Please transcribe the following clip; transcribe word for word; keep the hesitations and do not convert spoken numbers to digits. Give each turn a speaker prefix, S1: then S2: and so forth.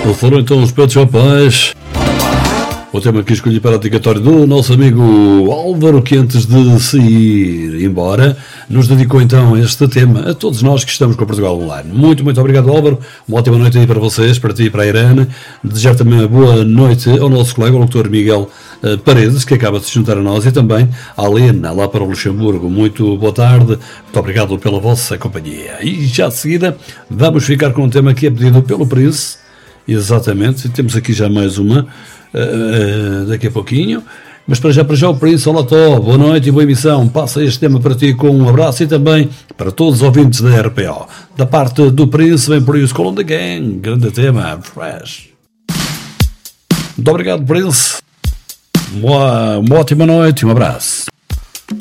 S1: Foram então os Pet Shop Boys. O tema que escolhi para a dedicatória do nosso amigo Álvaro, que antes de se ir embora, nos dedicou então este tema a todos nós que estamos com a Portugal Online. Muito, muito obrigado, Álvaro. Uma ótima noite aí para vocês, para ti e para a Irene. Desejar também uma boa noite ao nosso colega, o doutor Miguel Paredes, que acaba de se juntar a nós, e também à Lena, lá para o Luxemburgo. Muito boa tarde, muito obrigado pela vossa companhia. E já de seguida vamos ficar com um tema que é pedido pelo Prince. Exatamente, temos aqui já mais uma uh, uh, daqui a pouquinho, mas para já, para já o Prince. Olá, Tó, boa noite e boa emissão. Passa este tema para ti com um abraço e também para todos os ouvintes da R P O. Da parte do Prince vem por isso Call on the Gang, grande tema, fresh. Muito obrigado, Prince. Uma, uma ótima noite e um abraço.